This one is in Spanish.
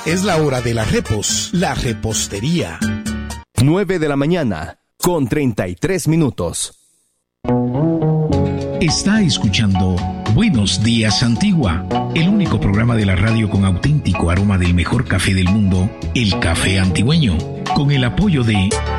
Es la hora de la repos, la repostería. 9 de la mañana, con 33 minutos. Está escuchando Buenos Días Antigua, el único programa de la radio con auténtico aroma del mejor café del mundo, el café antigüeño, con el apoyo de